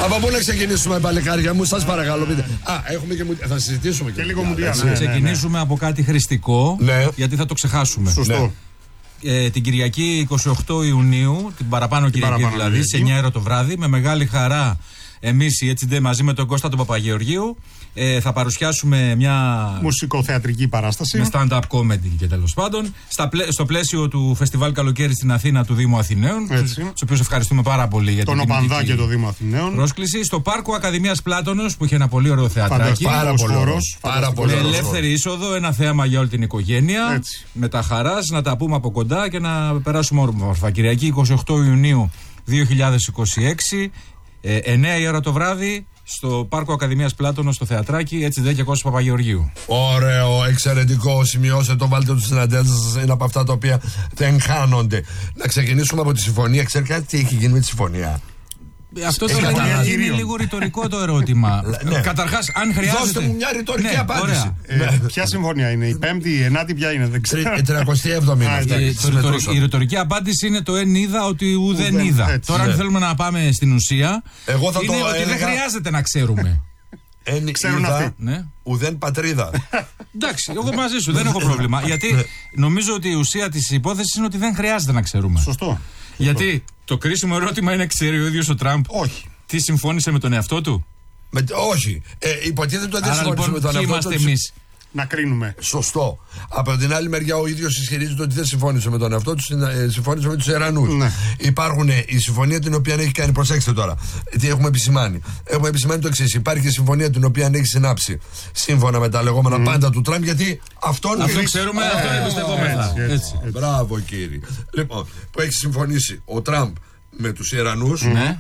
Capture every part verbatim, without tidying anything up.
Από πού να ξεκινήσουμε, παλικάρια μου, σας παρακαλώ. Πείτε. Α, έχουμε και θα συζητήσουμε και, και λίγο μουντιάλ. Θα ξεκινήσουμε από κάτι χρηστικό, ναι. γιατί θα το ξεχάσουμε. Σωστό. Ναι. Ε, την Κυριακή εικοστή ογδόη Ιουνίου, την παραπάνω την Κυριακή παραπάνω δηλαδή, σε εννιά ώρα το βράδυ, με μεγάλη χαρά εμείς οι έιτς ντι μαζί με τον Κώστα τον Παπαγεωργίου ε, θα παρουσιάσουμε μια μουσικοθεατρική παράσταση με stand-up comedy και τέλος πάντων στα πλαί, στο πλαίσιο του Φεστιβάλ Καλοκαίρι στην Αθήνα του Δήμου Αθηναίων, τους οποίους ευχαριστούμε πάρα πολύ για τον Οπανδά και το Δήμο Αθηναίων. Πρόσκληση στο Πάρκο Ακαδημίας Πλάτωνος που είχε ένα πολύ ωραίο θεατράκι. Πάρα πολύ ωραίος. Με ελεύθερη είσοδο, ένα θέαμα για όλη την οικογένεια. Έτσι. Με τα χαράς να τα πούμε από κοντά και να περάσουμε όμορφα. Κυριακή εικοστή ογδόη Ιουνίου δύο χιλιάδες είκοσι έξι. Ε, εννιά η ώρα το βράδυ στο Πάρκο Ακαδημίας Πλάτωνος στο θεατράκι, έτσι δε και Κώστας Παπαγεωργίου. Ωραίο, εξαιρετικό. Σημειώστε το, βάλτε το στην ατζέντα σας. Είναι από αυτά τα οποία δεν χάνονται. Να ξεκινήσουμε από τη συμφωνία. Ξέρετε κάτι τι έχει γίνει με τη συμφωνία? Αυτό το είναι, είναι λίγο ρητορικό το ερώτημα. Ναι. Καταρχάς, αν χρειάζεται. Δώστε μου μια ρητορική ναι, απάντηση. Ε, ναι. Ποια συμφωνία είναι, η πέμπτη, η ενάτη, ποια είναι, δεν ξέρω. Η τριακοστή έβδομη είναι αυτή. Η ρητορική απάντηση είναι το εν είδα ότι ουδέν είδα. Έτσι, τώρα, ναι. αν θέλουμε να πάμε στην ουσία, εγώ θα είναι το ότι έλεγα... δεν χρειάζεται να ξέρουμε. Εν ξέρουν αυτοί. Ναι. Ουδέν πατρίδα. Εντάξει, εγώ μαζί σου δεν έχω πρόβλημα. Γιατί νομίζω ότι η ουσία της υπόθεσης είναι ότι δεν χρειάζεται να ξέρουμε. Σωστό. Γιατί το κρίσιμο ερώτημα είναι, ξέρει ο ίδιος ο Τραμπ όχι. τι συμφώνησε με τον εαυτό του? Με, όχι. Ε, υποτίθεται ότι δεν συμφώνησε λοιπόν, με τον εαυτό του. Είμαστε εμείς να κρίνουμε. Σωστό. Από την άλλη μεριά, ο ίδιος ισχυρίζεται ότι δεν συμφώνησε με τον εαυτό του, συμφώνησε με τους Ιρανούς. Ναι. Υπάρχουν η συμφωνία την οποία έχει κάνει. Προσέξτε τώρα, τι έχουμε επισημάνει. Έχουμε επισημάνει το εξής. Υπάρχει η συμφωνία την οποία έχει συνάψει σύμφωνα με τα λεγόμενα mm. πάντα του Τραμπ, γιατί αυτόν. Αυτό ξέρουμε, αυτό εμπιστευόμεθα. Μπράβο, κύριε. Λοιπόν, που έχει συμφωνήσει ο Τραμπ με τους Ιρανούς, mm.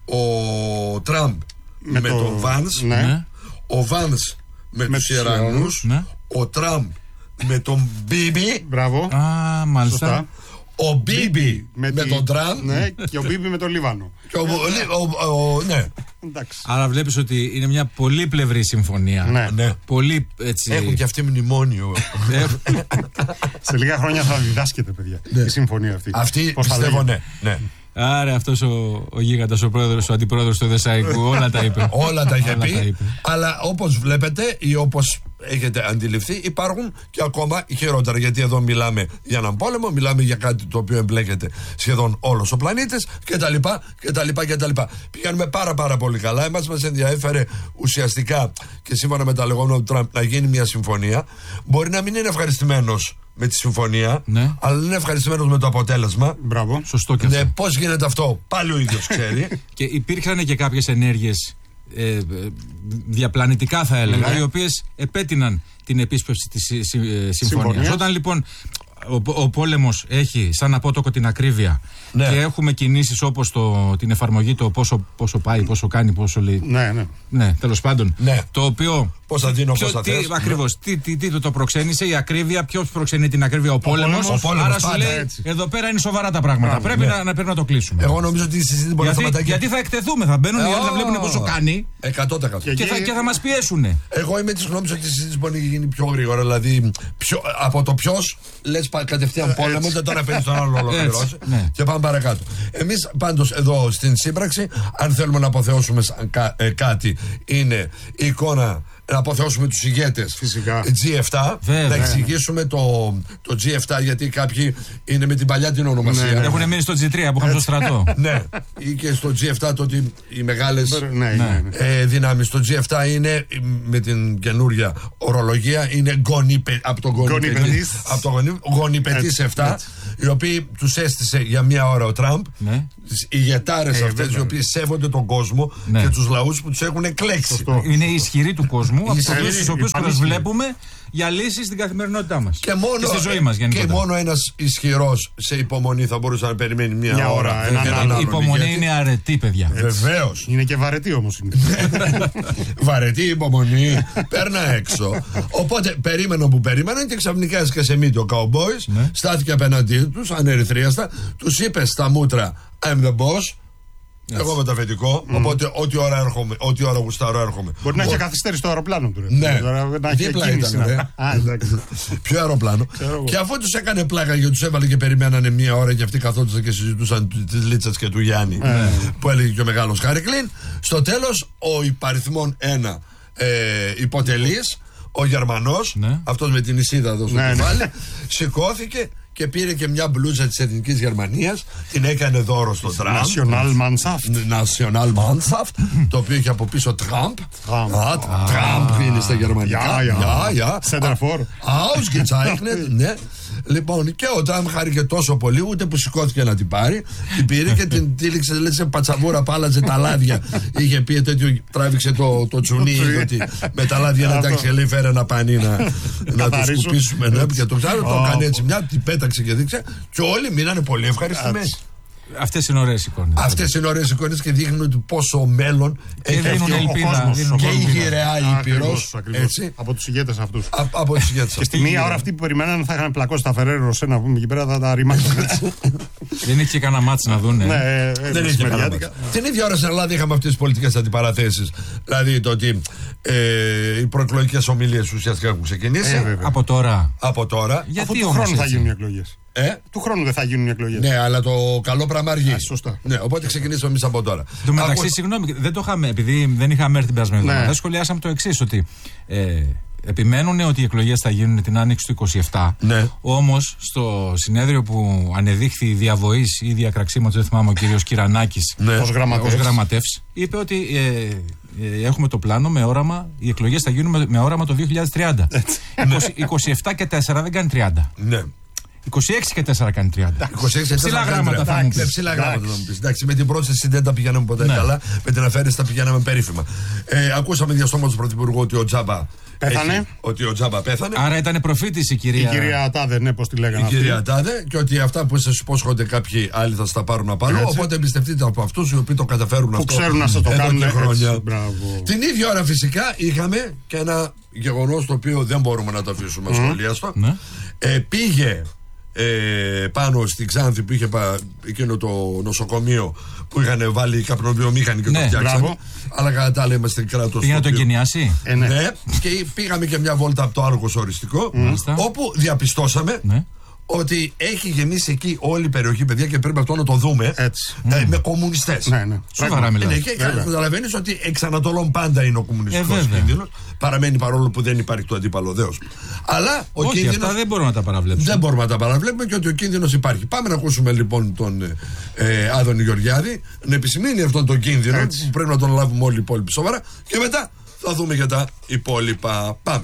ο Τραμπ με, με τον Βάνς, ναι. ο Βάνς με, με τους Ιρανούς, ναι. ο Τραμπ με τον Μπίμπι. Μπράβο. Α, μάλιστα. Σωστά. Ο Μπίμπι με, με τον Τραμπ. Ναι, και ο Μπίμπι με τον Λίβανο. Και ο, ο, ο, ο, ναι. Εντάξει. Άρα βλέπεις ότι είναι μια πολύ πλευρή συμφωνία. Ναι. ναι. Πολύ έτσι. Έχουν και αυτοί μνημόνιο. Σε λίγα χρόνια θα διδάσκεται, παιδιά, ναι. η συμφωνία αυτή. Αυτή πιστεύω, ναι. ναι. Άρα αυτός ο, ο γίγαντας, ο πρόεδρος, ο αντιπρόεδρος του Εδεσσαϊκού, όλα τα είπε. όλα τα είχε πει, είπε. Αλλά όπως βλέπετε ή όπως έχετε αντιληφθεί, υπάρχουν και ακόμα χειρότερα. Γιατί εδώ μιλάμε για έναν πόλεμο, μιλάμε για κάτι το οποίο εμπλέκεται σχεδόν όλος ο πλανήτης κτλ. κτλ, κτλ. Πηγαίνουμε πάρα πάρα πολύ καλά. Εμάς μας ενδιαφέρε ουσιαστικά και σύμφωνα με τα λεγόμενα του Τραμπ να γίνει μια συμφωνία. Μπορεί να μην είναι ευχαριστημένος με τη συμφωνία, ναι. αλλά είναι ευχαριστημένος με το αποτέλεσμα. Μπράβο, σωστό και αυτό. Ναι, πώς γίνεται αυτό, πάλι ο ίδιος ξέρει. Και υπήρχαν και κάποιες ενέργειες ε, διαπλανητικά, θα έλεγα, ναι. οι οποίες επέτειναν την επίσπευση της ε, συμφωνίας. συμφωνίας. Όταν λοιπόν ο, ο πόλεμος έχει σαν απότοκο την ακρίβεια, ναι. και έχουμε κινήσεις όπως το, την εφαρμογή, το πόσο, πόσο πάει, πόσο κάνει, πόσο λέει. Ναι, ναι. Ναι, τέλος πάντων. Ναι. Το οποίο. Πώς θα δίνω, πώς θα τι, θες. Ακριβώς. Τι, τι, τι, τι το προξένησε, η ακρίβεια, ποιος προξενεί την ακρίβεια, ο πόλεμος. Ο πόλεμος, άρα σου λέει, έτσι. εδώ πέρα είναι σοβαρά τα πράγματα. Μπράβο, πρέπει, ναι. να, να, πρέπει να το κλείσουμε. Εγώ νομίζω ότι η συζήτηση μπορεί γιατί, να σταματάει. Γιατί θα εκτεθούμε, θα μπαίνουν, oh. θα βλέπουν πόσο κάνει. εκατό τοις εκατό. Και, και, θα, και θα μας πιέσουν. Εγώ είμαι της γνώμης ότι η συζήτηση μπορεί να γίνει πιο γρήγορα. Δηλαδή, πιο, από το ποιος λες κατευθείαν πόλεμο, δεν τώρα φέρνει τον άλλο ολοκληρώσει. Ναι. Και πάμε παρακάτω. Εμείς πάντως εδώ στην σύμπραξη, αν θέλουμε να αποθεώσουμε κα, ε, κάτι, είναι η εικόνα. Να αποθεώσουμε τους ηγέτες φυσικά τζι επτά, Βέβαια, να εξηγήσουμε ναι. το, το τζι επτά, γιατί κάποιοι είναι με την παλιά την ονομασία. Ναι, ναι. Έχουν μείνει στο τζι τρία που είχαν στο στρατό. Ναι, ή και στο τζι επτά το ότι οι μεγάλες ναι, ναι. ε, δυνάμεις. Το τζι επτά είναι με την καινούρια ορολογία, είναι γονιπε, από το γονιπετής, από το γονιπετής επτά, έτσι. Οι οποίοι τους έστησε για μία ώρα ο Τραμπ, ναι. τις ηγετάρες ε, αυτές, οι οποίοι σέβονται τον κόσμο, ναι. και τους λαούς που τους έχουν εκλέξει. Είναι οι ισχυροί του κόσμου. Από τους οποίους προσβλέπουμε για λύσεις στην καθημερινότητά μας και, μόνο, και στη ζωή μας γενικότερα. Και μόνο ένας ισχυρός σε υπομονή θα μπορούσε να περιμένει μια, μια ώρα. ώρα ένα, ένα, ένα, η υπομονή γιατί... είναι αρετή, παιδιά. Βεβαίως. Είναι και βαρετή όμως. Βαρετή υπομονή. Παίρνα έξω. Οπότε περίμεναν που περίμεναν και ξαφνικά έσκασε μύτη ο Cowboys. Ναι. Στάθηκε απέναντί τους ανερυθρίαστα. Τους είπε στα μούτρα I'm the boss. Εγώ με το αφεντικό, mm. οπότε ό,τι ώρα έρχομαι, ό,τι ώρα γουστάρω έρχομαι. Μπορεί να έχει καθυστέρηση το αεροπλάνο του. Ναι, να έχει κίνηση. Ποιο αεροπλάνο. Και αφού του έκανε πλάκα γιατί του έβαλε και περιμένανε μία ώρα και αυτοί καθόντουσαν και συζητούσαν τη Λίτσα και του Γιάννη που έλεγε και ο μεγάλο Χάρικλιν, στο τέλο ο υπαριθμόν ένα υποτελής, ο Γερμανός, ναι. αυτός με την Ισίδα εδώ στο κεφάλι, ναι. σηκώθηκε και πήρε και μια μπλούζα της Εθνικής Γερμανίας, την έκανε δώρο στο Τραμπ. Nationalmannschaft. Nationalmannschaft, το οποίο είχε από πίσω Τραμπ. Τραμπ είναι στα γερμανικά. Σέντερφορ. Ausgezeichnet, ναι. Λοιπόν, και ο Τραμπ χάρηκε τόσο πολύ, ούτε που σηκώθηκε να την πάρει. Την πήρε και την τύλιξε, λέει, σε πατσαβούρα, πάλαζε τα λάδια. Είχε πει τέτοιο, τράβηξε το, το τσουνί, ότι με τα λάδια να εντάξει, λέει, φέρε ένα πανί να, να το σκουπίσουμε. Ναι, και το ξέρω, το έκανε έτσι μια, την πέταξε και δείξε, και όλοι μείνανε πολύ ευχαριστημένοι. Αυτές είναι ωραίες εικόνες. Αυτές είναι ωραίες εικόνες και δείχνουν ότι πόσο μέλλον έχει αυτή ο κόσμος. Και η γυραιά Ήπειρος. Από τους ηγέτες αυτούς. Από τους ηγέτες. Και στη μία ώρα αυτοί που περιμέναν θα είχαν πλακώσει τα Φεραίρο Ροσέ να πούμε εκεί πέρα, θα τα ρημάξουν. Δεν είχε κανένα μάτς να δούνε. Δεν είχε κανένα μάτς. Την ίδια ώρα στην Ελλάδα είχαμε αυτές τις πολιτικές αντιπαραθέσεις. Δηλαδή το ότι οι προεκλογικές ομιλίες ουσιαστικά έχουν ξεκινήσει. Από τώρα. Από τώρα. Γιατί του χρόνου θα γίνουν οι εκλογές. Ε? Του χρόνου δεν θα γίνουν οι εκλογές. Ναι, αλλά το καλό πράγμα αργεί. Α, σωστά. Ναι, οπότε ξεκινήσουμε εμείς από τώρα. Εν τω μεταξύ, Άκου... συγγνώμη, δεν το είχαμε, επειδή δεν είχαμε έρθει την περασμένη εβδομάδα, ναι. σχολιάσαμε το εξής, ότι ε, επιμένουν ότι οι εκλογές θα γίνουν την άνοιξη του είκοσι επτά. Ναι. Όμως, στο συνέδριο που ανεδείχθη διαβοής ή διακραξίματος, δεν θυμάμαι, ο κύριος Κυρανάκης, ναι. ως γραμματεύς, είπε ότι ε, ε, έχουμε το πλάνο με όραμα, οι εκλογές θα γίνουν με, με όραμα το δύο χιλιάδες τριάντα. είκοσι επτά και τέσσερα δεν κάνει τριάντα. Ναι. είκοσι έξι και τέσσερα κάνει τριάντα. Ψηλά γράμματα θα μου πεις. Ψηλά γράμματα θα μου πεις. Εντάξει, με την πρόσθεση δεν τα πηγαίναμε ποτέ ναι. καλά. Με την αφαίρεση τα πηγαίναμε περίφημα. Ε, ακούσαμε διαστόματος του Πρωθυπουργού ότι ο Τζάμπα πέθανε. Έχει, ότι ο Τζάμπα πέθανε. Άρα ήταν προφήτης η κυρία. Η κυρία Τάδε, ναι, πώς τη λέγανε. Η αυτή. κυρία Τάδε, και ότι αυτά που σας υπόσχονται κάποιοι άλλοι θα στα πάρουν απάνω. Οπότε εμπιστευτείτε από αυτούς οι οποίοι το καταφέρουν που αυτό. Που ξέρουν να σας το κάνουν χρόνια. Την ίδια ώρα φυσικά είχαμε και ένα γεγονός το οποίο δεν μπορούμε να το αφήσουμε ασχολίαστο. Πήγε. Ε, πάνω στη Ξάνθη που είχε πα, εκείνο το νοσοκομείο που είχαν βάλει καπνοβιομήχανοι και ναι, το φτιάξανε. Μπράβο. Αλλά κατά τα άλλα είμαστε κράτος. Πήγα να το εγκαινιάσει. Ε, ναι. ναι, και πήγαμε και μια βόλτα από το Άργος οριστικό, mm. όπου διαπιστώσαμε ναι. ότι έχει γεμίσει εκεί όλη η περιοχή, παιδιά, και πρέπει αυτό να το δούμε. Έτσι. Ε, mm. με κομμουνιστές. Ναι, ναι. Σοβαρά μιλάμε. Ναι, και καταλαβαίνεις ότι εξ Ανατολών πάντα είναι ο κομμουνιστικός ε, κίνδυνος. Παραμένει, παρόλο που δεν υπάρχει το αντίπαλο δέος. Αλλά ο όχι, κίνδυνος. Αυτά δεν μπορούμε να τα παραβλέψουμε. Δεν μπορούμε να τα παραβλέπουμε και ότι ο κίνδυνος υπάρχει. Πάμε να ακούσουμε λοιπόν τον ε, Άδωνη Γεωργιάδη να επισημαίνει αυτόν τον κίνδυνο έτσι. Που πρέπει να τον λάβουμε όλοι οι υπόλοιποι σοβαρά και μετά θα δούμε για τα υπόλοιπα. Πάμε.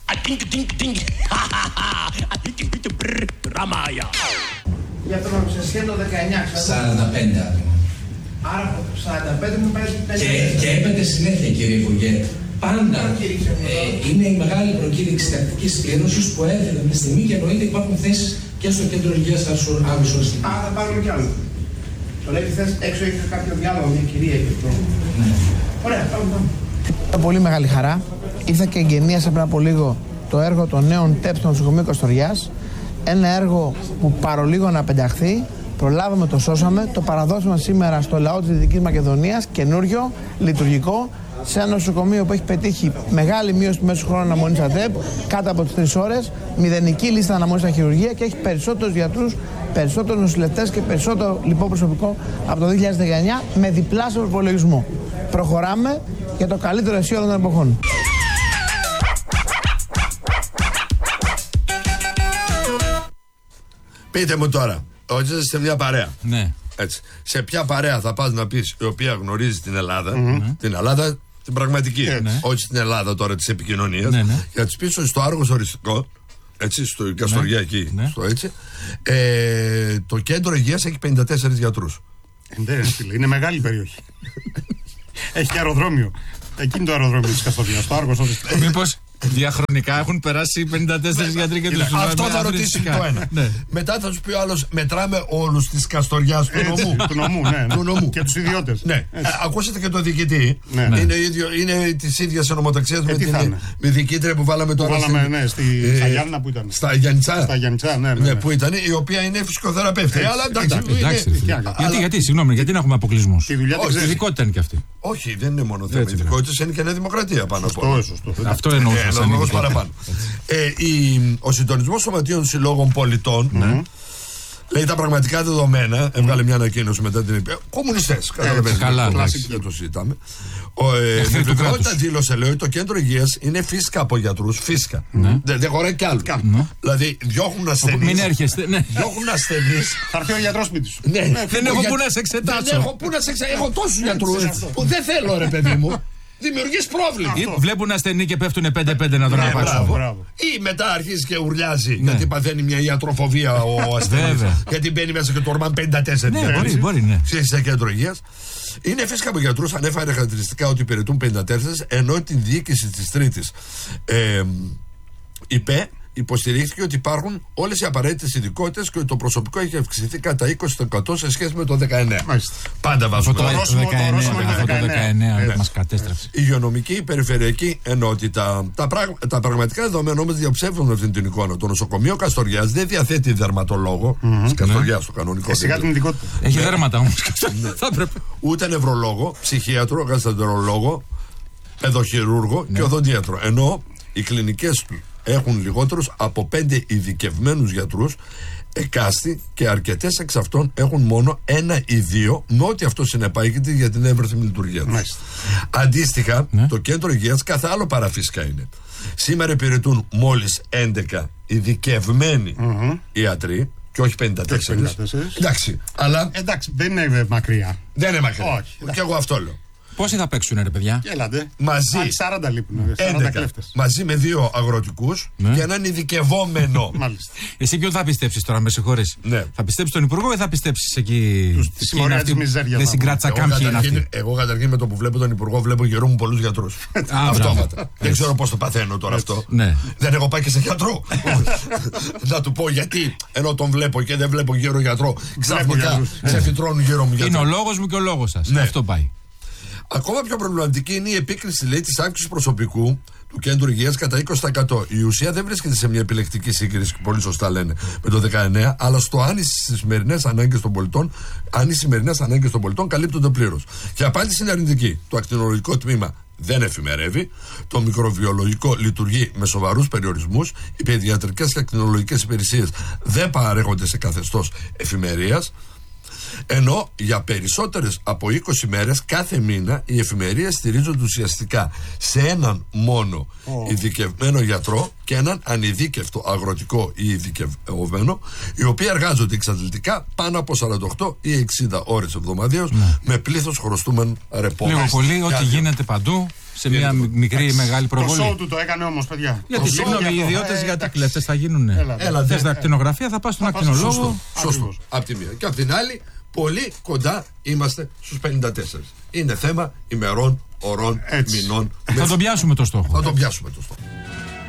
Για τον οξεσχέτο δεκαεννιά σαράντα πέντε άτομα. Άρα σαράντα πέντε μου πάει πέντε. Και, και έπεται συνέχεια, κύριε Υπουργέ. Πάντα ε, είναι η μεγάλη προκήρυξη τακτικής σκλήρωσης που έρχεται μια στιγμή και εννοείται υπάρχουν θέσεις και στο κέντρο υγείας Άμυσο Οριστικού. Α, θα πάρουμε κι άλλο. Το λέει χθες έξω έχει κάποιο διάλογο, μια κυρία εκεί πέρα. Ναι. Ωραία, πάμε, πάμε. Πολύ μεγάλη χαρά. Ήρθα και εγγενίασα πριν από λίγο το έργο των νέων ΤΕΠ στο νοσοκομείο Καστοριάς. Ένα έργο που παρολίγο να πενταχθεί. Προλάβαμε, το σώσαμε, το παραδώσαμε σήμερα στο λαό της Δυτικής Μακεδονίας, καινούριο, λειτουργικό, σε ένα νοσοκομείο που έχει πετύχει μεγάλη μείωση του μέσου χρόνου αναμονής ΑΤΕΠ, κάτω από τις τρεις ώρες, μηδενική λίστα αναμονής στα χειρουργεία και έχει περισσότερους γιατρούς, περισσότερους νοσηλευτές και περισσότερο λοιπό προσωπικό από το δύο χιλιάδες δεκαεννιά με διπλάσιο προπολογισμό. Προχωράμε για το καλύτερο αισίωδο των εποχών. Πείτε μου τώρα. Όχι, είσαι σε μια παρέα. Ναι. Έτσι. Σε ποια παρέα θα πας να πεις η οποία γνωρίζει την Ελλάδα, mm-hmm. την Ελλάδα την πραγματική, ναι. όχι στην Ελλάδα τώρα της επικοινωνίας, ναι, ναι. για να της πεις ότι στο Άργος οριστικό, έτσι, στο Καστοριά ναι. εκεί, ναι. στο έτσι, ε, το κέντρο υγείας έχει πενήντα τέσσερις γιατρούς. Εντάξει, είναι μεγάλη περιοχή. Έχει και αεροδρόμιο. Εκείνη το αεροδρόμιο της Καστοριάς, το Άργος οριστικό. Μήπως Διαχρονικά έχουν περάσει πενήντα τέσσερις γιατροί και τους Αυτό θα ρωτήσει το ένα. Ναι. Μετά θα σου πει ο άλλος, μετράμε όλους της Καστοριάς του νομού. Του νομού, ναι, ναι. Του νομού. Και τους ιδιώτες. Ναι. Ε, ακούσατε και το διοικητή. Ναι. Είναι, ίδιο, είναι της ίδιας ονομοταξίας με τι την θα είναι? με διοικήτρια που βάλαμε τώρα. Βάλαμε, στην- ναι, στη, ε, στα Γιάννηνα που ήταν. Στα Γιάννητσά. Στα Γιάννητσά, ναι, ναι, Ναι, ναι. που ήταν, η οποία είναι φυσικοθεραπεύτη. Αλλά εντάξει. εντάξει, είναι- Εντάξει, ρε φίλε. Αλλά- γιατί, γιατί, συγγνώμη, γιατί να έχουμε αποκλεισμούς. Τη δουλειά Όχι, της ξέρεις. Ειδικότητα είναι και αυτή. Όχι, δεν είναι μόνο θέμα Έτσι, ναι. ειδικότητας, είναι και νέα δημοκρατία πάνω από όλα. Σωστό, σωστό. Αυτό εννοούσα. Ε, σαν λόγος ειδικότητα. παραπάνω. ε, η, ο συντονισμός σωματείων συλλόγων πολιτών λέει τα πραγματικά δεδομένα. Έβγαλε μια ανακοίνωση μετά την επί... Κομμουνιστές. Καταλαβαίνετε. καλά, Το εντάξει. Δεν το συζητάμε. Ο, ε, Εχθροί με του βεβαιότητα κράτους. δήλωσε, λέει, ότι το κέντρο υγείας είναι φύσκα από γιατρούς. Φύσκα. Δεν, δεν χωράει κι άλλο. Ναι. Δηλαδή, διώχνουν ασθενείς. Μην έρχεσαι. Ναι. Διώχνουν ασθενείς. Θα έρθει ο γιατρός σπίτι σου. Ναι. Δεν έχω Για- πού να σε εξετάσω. Δεν έχω πού να σε εξετάσω. Έχω τόσους γιατρούς που δεν θέλω, ρε παιδί μου. Δημιουργείς πρόβλημα. Ή βλέπουν ασθενή και πέφτουν πέντε πέντε να τον Ναι, απάξουν. μπράβο. Μπράβο. Ή μετά αρχίζει και ουρλιάζει γιατί παθαίνει μια ιατροφοβία ο ασθενής. Βέβαια. Γιατί μπαίνει μέσα και το ορμάν πενήντα τέσσερα. Ναι, μπορεί, μπορεί, ναι. Σε κέντρο υγείας. Είναι φυσικά από γιατρούς, ανέφερε χαρακτηριστικά ότι υπηρετούν πενήντα τέσσερα, ενώ την διοίκηση της Τρίτης ε, είπε, υποστηρίχθηκε ότι υπάρχουν όλες οι απαραίτητες ειδικότητες και ότι το προσωπικό έχει αυξηθεί κατά είκοσι τοις εκατό σε σχέση με το δεκαεννέα. Μάλιστα. Πάντα βάζουμε. Αυτό το ορόσημο, το δεκαεννέα, ορόσημο είναι αυτό το δεκαεννέα. δεκαεννέα Ναι. μας κατέστρεψε. Η υγειονομική, η περιφερειακή ενότητα. Τα, πραγ... τα πραγματικά δεδομένα όμως διαψεύδουν αυτή την εικόνα. Το νοσοκομείο Καστοριάς δεν διαθέτει δερματολόγο. Mm-hmm. Καστοριάς, το κανονικό. Ε, σιγά την ειδικότητα. Έχει δέρματα όμως. Θα έπρεπε. Ούτε νευρολόγο, ψυχίατρο, γαστρεντερολόγο, παιδοχειρούργο και οδοντίατρο. Ενώ οι κλινικές του έχουν λιγότερους από πέντε ειδικευμένους γιατρούς εκάστη και αρκετές εξ αυτών έχουν μόνο ένα ή δύο, με ό,τι αυτό συνεπάγεται για την εύρυθμη λειτουργία τους. Μάλιστα. Αντίστοιχα, Ναι. το κέντρο υγείας κάθε άλλο παραφυσικά είναι. Σήμερα υπηρετούν μόλις έντεκα ειδικευμένοι ιατροί και όχι πενήντα τέσσερα. πενήντα τέσσερα. Εντάξει, αλλά Εντάξει, δεν είναι μακριά. δεν είναι μακριά. Όχι. Και εγώ αυτό λέω. Πόσοι θα παίξουν, ρε παιδιά. Έλατε. Μαζί. Άλλοι σαράντα λείπουν. σαράντα έντεκα κλέφτες. μαζί με δύο αγροτικούς Ναι. και έναν ειδικευόμενο. Μάλιστα. Εσύ ποιον θα πιστέψεις τώρα, με συγχωρείς. Ναι. Θα πιστέψεις τον Υπουργό ή θα πιστέψεις εκεί. Τους- τη συμμορία της μιζέριας, Δεν θα συγκράτησα Εγώ κάποιοι είναι καταρχήν, αυτοί. εγώ καταρχήν με το που βλέπω τον Υπουργό βλέπω γερό μου πολλούς γιατρούς. Αυτόματα. Δεν Έτσι. ξέρω πώς το παθαίνω τώρα αυτό. Ναι. Δεν έχω πάει και σε γιατρό. Να του πω γιατί ενώ τον βλέπω και δεν βλέπω γέρο γιατρό, ξαφνικά γιατρούς. ξεφυτρώνουν γέρο μου Είναι ο γιατρό. λόγος μου και ο λόγος σας. Ναι. Αυτό πάει. Ακόμα πιο προβληματική είναι η επίκριση, λέει, της αύξησης προσωπικού του κέντρου υγείας κατά είκοσι τοις εκατό. Η ουσία δεν βρίσκεται σε μια επιλεκτική σύγκριση, πολύ σωστά λένε, με το δεκαεννέα, αλλά στο αν οι σημερινές ανάγκες των πολιτών, αν οι σημερινές ανάγκες των πολιτών καλύπτονται πλήρως. Και η απάντηση είναι αρνητική. Το ακτινολογικό τμήμα δεν εφημερεύει, το μικροβιολογικό λειτουργεί με σοβαρούς περιορισμούς, οι παιδιατρικές και ακτινολογικές υπηρεσίες δεν παρέχονται σε καθεστώς εφημερίας. Ενώ για περισσότερες από είκοσι μέρες κάθε μήνα οι εφημερίες στηρίζονται ουσιαστικά σε έναν μόνο oh. ειδικευμένο γιατρό και έναν ανειδίκευτο αγροτικό ή ειδικευμένο, οι οποίοι εργάζονται εξαντλητικά πάνω από σαράντα οκτώ ή εξήντα ώρες εβδομαδιαίως mm. με πλήθος χρωστούμενων ρεπό. Λίγο πολύ, ό,τι γίνεται παντού, σε μια μικρή ή μεγάλη Το προβολή. σοου του το έκανε όμως, παιδιά. Γιατί Το συγγνώμη, show οι για αυτό. ιδιώτες Ε, γιατί εντάξει. κλέφτες θα γίνουν. Έλα, Έλα, Θες δε- ακτινογραφία, θα πας στον Θα πας ακτινολόγο. Σωστό, σωστό. Ακριβώς. Απ' τη μία. Και απ' την άλλη, πολύ κοντά είμαστε στους πενήντα τέσσερα. Είναι θέμα ημερών, ωρών, Έτσι. μηνών. Θα τον πιάσουμε το στόχο. Θα τον πιάσουμε το στόχο.